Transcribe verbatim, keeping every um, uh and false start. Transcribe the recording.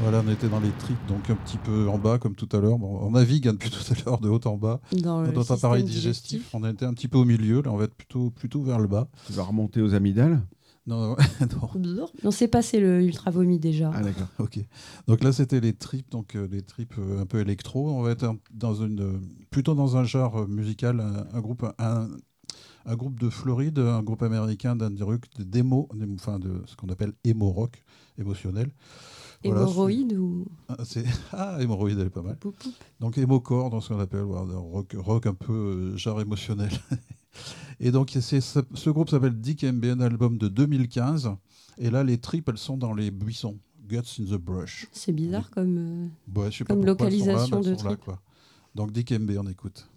Voilà, on était dans les tripes, donc un petit peu en bas, comme tout à l'heure. Bon, on navigue hein, depuis tout à l'heure de haut en bas. Dans Dans le notre appareil système digestif, digestif. on était un petit peu au milieu. Là, on va être plutôt, plutôt vers le bas. Tu vas remonter aux amygdales? Non, non. On s'est passé le ultra vomi déjà. Ah d'accord. Ok. Donc là, c'était les tripes, donc euh, les tripes euh, un peu électro. On va être un- dans une, euh, plutôt dans un genre euh, musical, un, un groupe, un, un groupe de Floride, un groupe américain d'indie rock, de démo, enfin de ce qu'on appelle emo rock, émotionnel. Voilà, c'est- Hémorroïde ou ah, c'est ah, hémorroïde, elle est pas mal. poup, poup. Donc émocore, dans ce qu'on appelle voilà, rock, rock un peu euh, genre émotionnel. Et donc c'est, ce, ce groupe s'appelle Dick M B, un album de deux mille quinze. Et là, les tripes, elles sont dans les buissons. Guts in the Brush. C'est bizarre comme, euh, Ouais, je sais pas comme pourquoi elles sont là, mais localisation elles de sont là, trip. quoi. Donc Dick M B, on écoute.